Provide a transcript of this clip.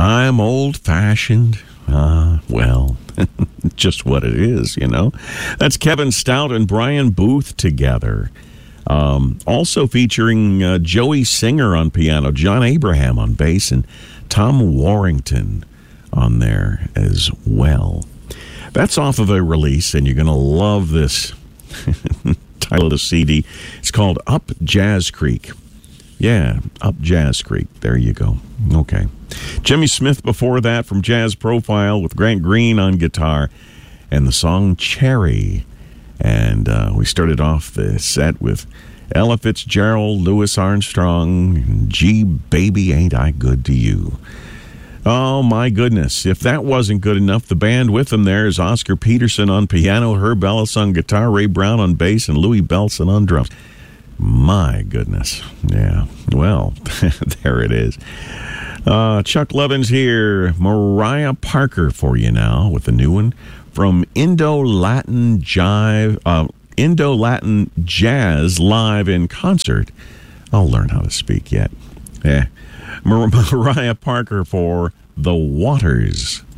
I'm old-fashioned. Well, just what it is, you know. That's Kevin Stout and Brian Booth together. Also featuring Joey Singer on piano, John Abraham on bass, and Tom Warrington on there as well. That's off of a release, and you're going to love this title of the CD. It's called Up Jazz Creek. Yeah, Up Jazz Creek. There you go. Okay. Jimmy Smith before that from Jazz Profile with Grant Green on guitar and the song Cherry. And we started off the set with Ella Fitzgerald, Louis Armstrong, Gee Baby Ain't I Good to You. Oh my goodness. If that wasn't good enough, the band with them there is Oscar Peterson on piano, Herb Ellis on guitar, Ray Brown on bass, and Louis Belson on drums. My goodness. Yeah. Well, there it is. Chuck Levins here. Mariah Parker for you now with a new one from Indo-Latin Jazz Live in Concert. I'll learn how to speak yet. Mariah Parker for The Waters.